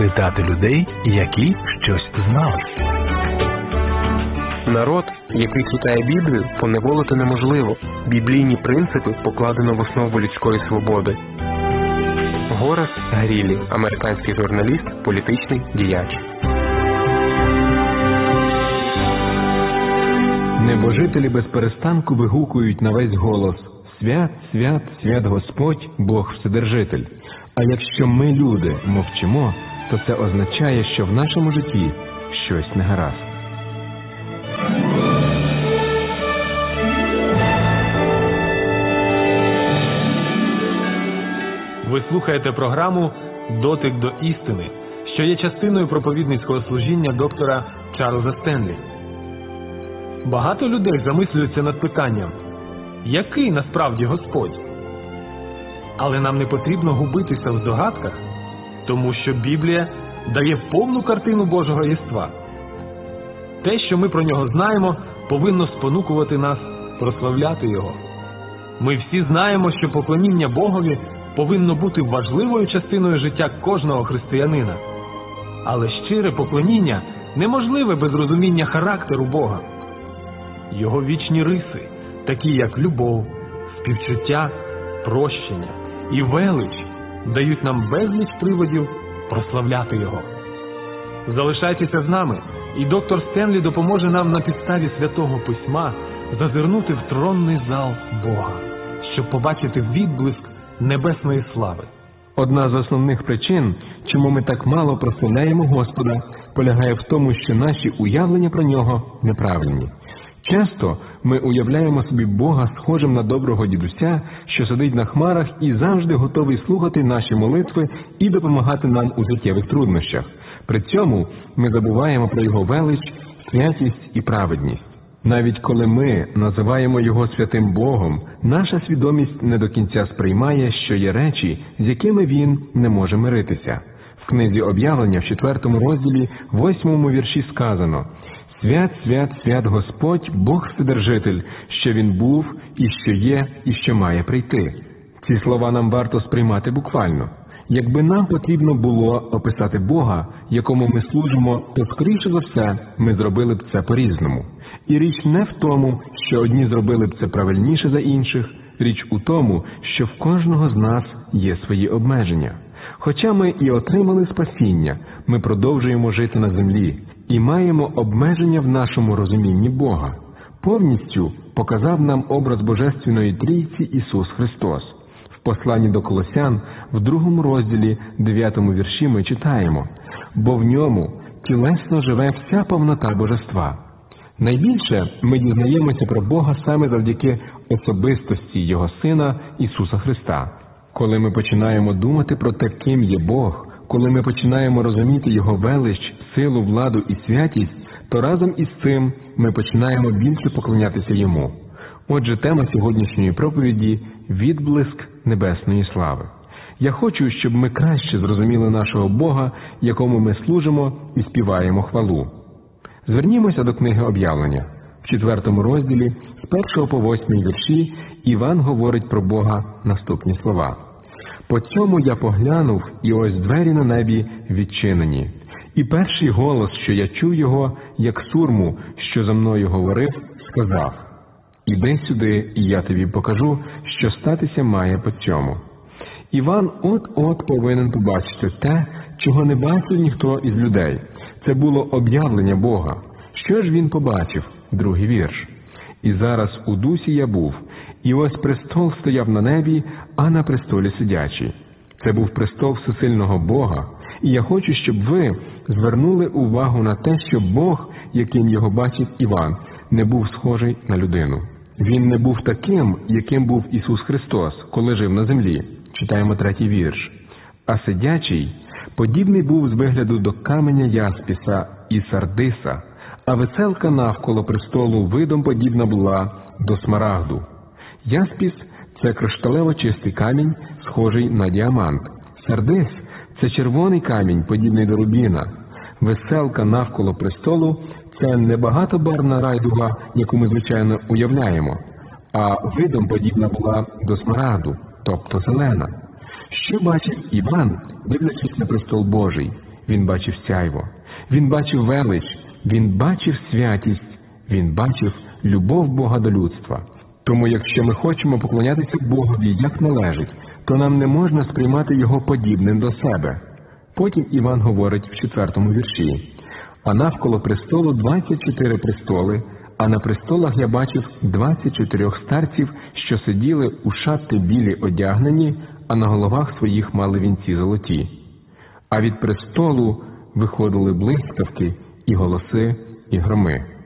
спитати людей, які щось знали. Народ, який читає Біблію, поневолити неможливо. Біблійні принципи покладено в основу людської свободи. Горас Грілі, американський журналіст, політичний діяч. Небожителі безперестанку вигукують на весь голос: «Свят, свят, свят Господь, Бог Вседержитель». А якщо ми, люди, мовчимо, то це означає, що в нашому житті щось не гаразд. Ви слухаєте програму «Дотик до істини», що є частиною проповідницького служіння доктора Чарльза Стенлі. Багато людей замислюються над питанням: який насправді Господь? Але нам не потрібно губитися в здогадках, тому що Біблія дає повну картину Божого єства. Те, що ми про нього знаємо, повинно спонукувати нас прославляти його. Ми всі знаємо, що поклоніння Богові повинно бути важливою частиною життя кожного християнина. Але щире поклоніння неможливе без розуміння характеру Бога. Його вічні риси, такі як любов, співчуття, прощення і велич, дають нам безліч приводів прославляти його. Залишайтеся з нами, і доктор Стенлі допоможе нам на підставі Святого Письма зазирнути в тронний зал Бога, щоб побачити відблиск небесної слави. Одна з основних причин, чому ми так мало прославляємо Господа, полягає в тому, що наші уявлення про нього неправильні. Часто ми уявляємо собі Бога схожим на доброго дідуся, що сидить на хмарах і завжди готовий слухати наші молитви і допомагати нам у життєвих труднощах. При цьому ми забуваємо про його велич, святість і праведність. Навіть коли ми називаємо його святим Богом, наша свідомість не до кінця сприймає, що є речі, з якими він не може миритися. В книзі Об'явлення в 4 розділі, 8 вірші сказано: «Свят, свят, свят Господь, Бог Вседержитель, що Він був, і що є, і що має прийти». Ці слова нам варто сприймати буквально. Якби нам потрібно було описати Бога, якому ми служимо, то, скоріше за все, ми зробили б це по-різному. І річ не в тому, що одні зробили б це правильніше за інших, річ у тому, що в кожного з нас є свої обмеження. Хоча ми і отримали спасіння, ми продовжуємо жити на землі і маємо обмеження в нашому розумінні Бога. Повністю показав нам образ Божественної Трійці Ісус Христос. В посланні до Колосян, в 2 розділі, 9 вірші ми читаємо: «Бо в ньому тілесно живе вся повнота Божества». Найбільше ми дізнаємося про Бога саме завдяки особистості Його Сина Ісуса Христа. Коли ми починаємо думати про те, ким є Бог, коли ми починаємо розуміти Його велич, силу, владу і святість, то разом із цим ми починаємо більше поклонятися Йому. Отже, тема сьогоднішньої проповіді – відблиск небесної слави. Я хочу, щоб ми краще зрозуміли нашого Бога, якому ми служимо і співаємо хвалу. Звернімося до книги Об'явлення. В 4 розділі, з 1 по 8 вірші, Іван говорить про Бога наступні слова. «По цьому я поглянув, і ось двері на небі відчинені. І перший голос, що я чув його, як сурму, що за мною говорив, сказав: іди сюди, і я тобі покажу, що статися має по цьому». Іван от-от повинен побачити те, чого не бачив ніхто із людей. Це було об'явлення Бога. Що ж він побачив? 2 вірш. «І зараз у дусі я був, і ось престол стояв на небі, а на престолі сидячий». Це був престол всесильного Бога. І я хочу, щоб ви звернули увагу на те, що Бог, яким його бачив Іван, не був схожий на людину. Він не був таким, яким був Ісус Христос, коли жив на землі. Читаємо 3 вірш. «А сидячий подібний був з вигляду до каменя яспіса і сардиса, а веселка навколо престолу видом подібна була до смарагду». Яспіс – це кришталево чистий камінь, схожий на діамант. Сардис – це червоний камінь, подібний до рубіна. Веселка навколо престолу – це не багатобарвна райдуга, яку ми, звичайно, уявляємо, а видом подібна була до смарагду, тобто зелена. Що бачив Іван, дивлячись на престол Божий? він бачив сяйво, він бачив велич, він бачив святість, він бачив любов Бога до людства. Тому якщо ми хочемо поклонятися Богові як належить, то нам не можна сприймати Його подібним до себе. Потім Іван говорить в 4-му вірші: «А навколо престолу 24 престоли, а на престолах я бачив 24 старців, що сиділи у шати білі одягнені, а на головах своїх мали вінці золоті. А від престолу виходили блискавки і голоси, і громи».